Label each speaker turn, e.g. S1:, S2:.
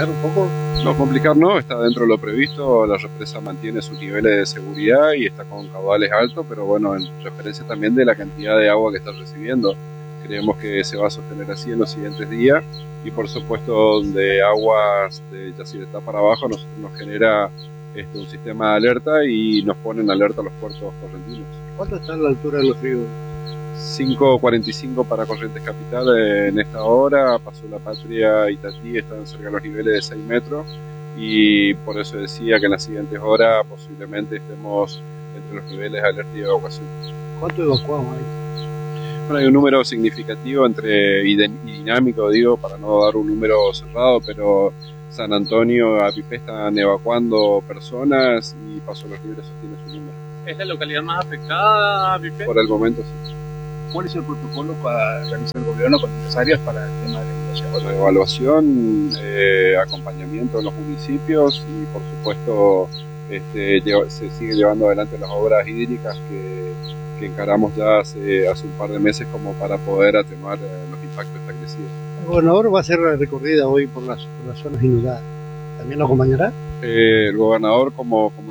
S1: complicar un poco?
S2: No, complicar no, está dentro de lo previsto, la represa mantiene sus niveles de seguridad y está con caudales altos, pero bueno, en referencia también de la cantidad de agua que está recibiendo. Creemos que se va a sostener así en los siguientes días y por supuesto donde aguas de Yacyretá para abajo nos genera un sistema de alerta y nos pone en alerta los puertos correntinos.
S1: ¿Cuánto está la altura de los ríos?
S2: 5.45 para Corrientes Capital en esta hora, Paso La Patria y Itatí están cerca de los niveles de 6 metros y por eso decía que en las siguientes horas posiblemente estemos entre los niveles de alerta y evacuación.
S1: ¿Cuánto evacuamos ahí?
S2: Bueno, hay un número significativo y dinámico, digo, para no dar un número cerrado, pero San Antonio, Apipé están evacuando personas y Paso Los Libres sostiene su número.
S3: ¿Es la localidad más afectada, Apipé?
S2: Por el momento sí.
S1: ¿Cuál es el protocolo para realizar el gobierno con empresarios para el tema de la inundación?
S2: Bueno, evaluación, acompañamiento en los municipios y por supuesto se sigue llevando adelante las obras hídricas que encaramos ya hace un par de meses como para poder atenuar los impactos establecidos.
S1: El gobernador va a hacer la recorrida hoy por las zonas inundadas. ¿También lo acompañará?
S2: El gobernador como